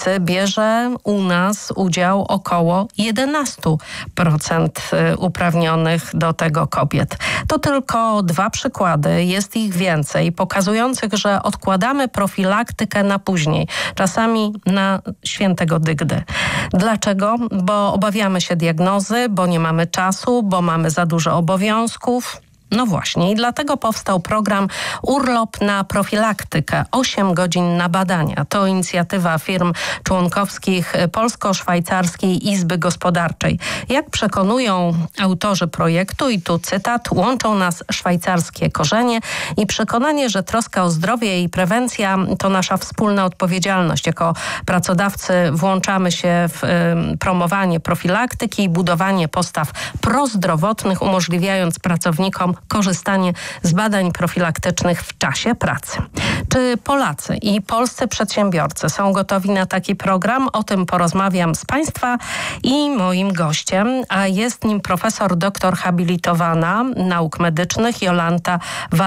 pracy bierze u nas udział około 11% uprawnionych do tego kobiet. To tylko 2 przykłady, jest ich więcej, pokazujących, że odkładamy profilaktykę na później, czasami na świętego dygdy. Dlaczego? Bo obawiamy się diagnozy, bo nie mamy czasu, bo mamy za dużo obowiązków. No właśnie i dlatego powstał program Urlop na profilaktykę, 8 godzin na badania. To inicjatywa firm członkowskich Polsko-Szwajcarskiej Izby Gospodarczej. Jak przekonują autorzy projektu, i tu cytat, łączą nas szwajcarskie korzenie i przekonanie, że troska o zdrowie i prewencja to nasza wspólna odpowiedzialność. Jako pracodawcy włączamy się w promowanie profilaktyki i budowanie postaw prozdrowotnych, umożliwiając pracownikom korzystanie z badań profilaktycznych w czasie pracy. Czy Polacy i polscy przedsiębiorcy są gotowi na taki program? O tym porozmawiam z Państwa i moim gościem, a jest nim profesor doktor habilitowana nauk medycznych Jolanta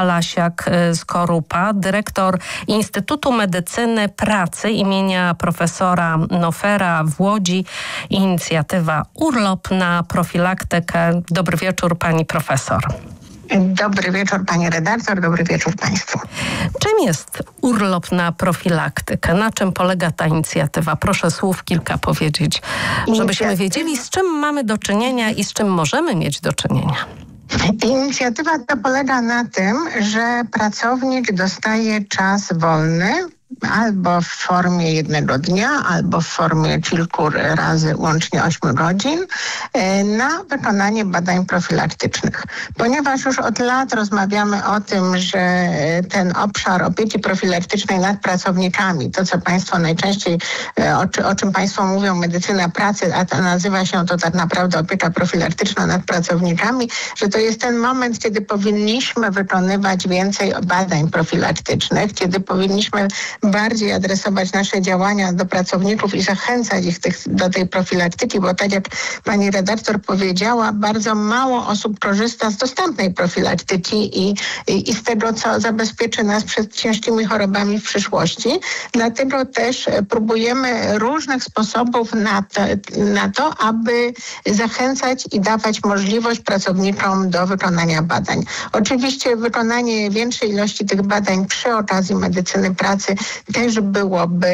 Walasiak-Skorupa, dyrektor Instytutu Medycyny Pracy imienia profesora Nofera w Łodzi, inicjatywa Urlop na profilaktykę. Dobry wieczór, pani profesor. Dobry wieczór, pani redaktor, dobry wieczór państwu. Czym jest urlop na profilaktykę? Na czym polega ta inicjatywa? Proszę słów kilka powiedzieć, żebyśmy wiedzieli, z czym mamy do czynienia i z czym możemy mieć do czynienia. Inicjatywa ta polega na tym, że pracownik dostaje czas wolny, albo w formie jednego dnia, albo w formie kilku razy, łącznie 8 godzin, na wykonanie badań profilaktycznych. Ponieważ już od lat rozmawiamy o tym, że ten obszar opieki profilaktycznej nad pracownikami, to co państwo najczęściej, o czym państwo mówią, medycyna pracy, a to nazywa się to tak naprawdę opieka profilaktyczna nad pracownikami, że to jest ten moment, kiedy powinniśmy wykonywać więcej badań profilaktycznych, kiedy powinniśmy bardziej adresować nasze działania do pracowników i zachęcać ich do tej profilaktyki, bo tak jak pani redaktor powiedziała, bardzo mało osób korzysta z dostępnej profilaktyki i z tego, co zabezpieczy nas przed ciężkimi chorobami w przyszłości. Dlatego też próbujemy różnych sposobów na to, aby zachęcać i dawać możliwość pracownikom do wykonania badań. Oczywiście wykonanie większej ilości tych badań przy okazji medycyny pracy też byłoby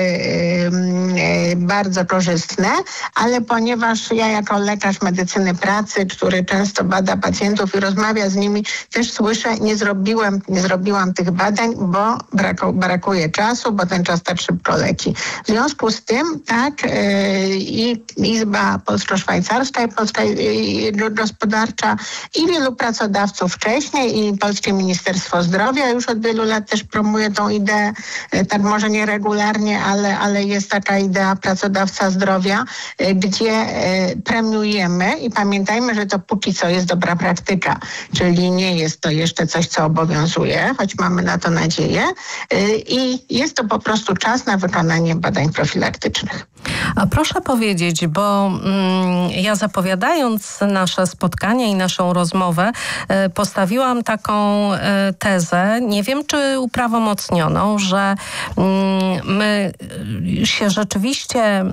bardzo korzystne, ale ponieważ ja jako lekarz medycyny pracy, który często bada pacjentów i rozmawia z nimi, też słyszę, nie zrobiłam tych badań, bo brakuje czasu, bo ten czas tak szybko leci. W związku z tym tak i Izba Polsko-Szwajcarska i Polska Gospodarcza i wielu pracodawców wcześniej i Polskie Ministerstwo Zdrowia już od wielu lat też promuje tą ideę, tak może nie regularnie, ale jest taka idea pracodawca zdrowia, gdzie premiujemy i pamiętajmy, że to póki co jest dobra praktyka, czyli nie jest to jeszcze coś, co obowiązuje, choć mamy na to nadzieję i jest to po prostu czas na wykonanie badań profilaktycznych. A proszę powiedzieć, bo ja zapowiadając nasze spotkanie i naszą rozmowę postawiłam taką tezę, nie wiem czy uprawomocnioną, że my się rzeczywiście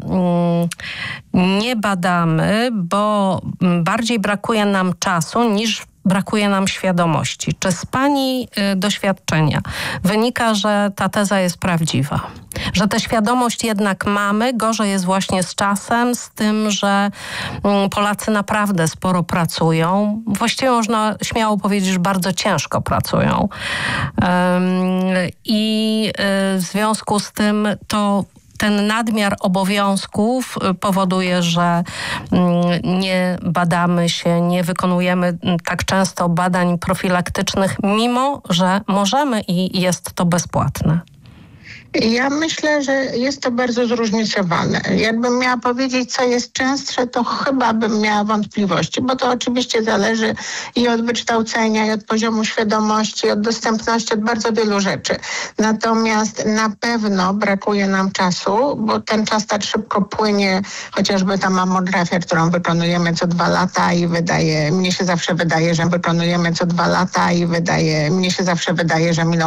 nie badamy, bo bardziej brakuje nam czasu niż brakuje nam świadomości. Czy z pani doświadczenia wynika, że ta teza jest prawdziwa? Że tę świadomość jednak mamy, gorzej jest właśnie z czasem, z tym, że Polacy naprawdę sporo pracują. Właściwie można śmiało powiedzieć, że bardzo ciężko pracują. I w związku z tym to ten nadmiar obowiązków powoduje, że nie badamy się, nie wykonujemy tak często badań profilaktycznych, mimo że możemy i jest to bezpłatne. Ja myślę, że jest to bardzo zróżnicowane. Jakbym miała powiedzieć, co jest częstsze, to chyba bym miała wątpliwości, bo to oczywiście zależy i od wykształcenia, i od poziomu świadomości, od dostępności, od bardzo wielu rzeczy. Natomiast na pewno brakuje nam czasu, bo ten czas tak szybko płynie, chociażby ta mammografia, którą wykonujemy co 2 lata i mnie się zawsze wydaje, że wykonujemy co 2 lata i mnie się zawsze wydaje, że minął